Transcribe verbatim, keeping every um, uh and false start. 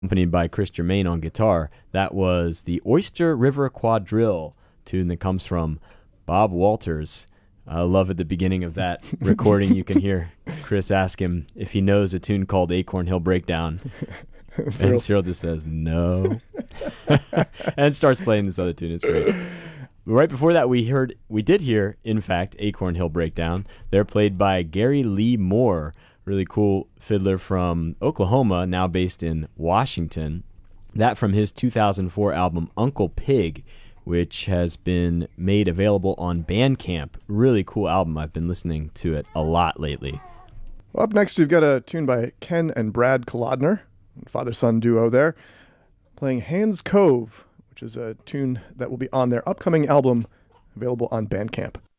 accompanied by Chris Germain on guitar. That was the Oyster River Quadrille tune that comes from Bob Walters. I love at the beginning of that recording you can hear Chris ask him if he knows a tune called Acorn Hill Breakdown. And Cyril just says, no. And starts playing this other tune. It's great. Right before that, we heard, we did hear, in fact, Acorn Hill Breakdown. They're played by Gary Lee Moore, really cool fiddler from Oklahoma, now based in Washington. That from his two thousand four album, Uncle Pig, which has been made available on Bandcamp. Really cool album. I've been listening to it a lot lately. Well, up next, we've got a tune by Ken and Brad Kolodner, father-son duo there, playing Hands Cove, which is a tune that will be on their upcoming album, available on Bandcamp.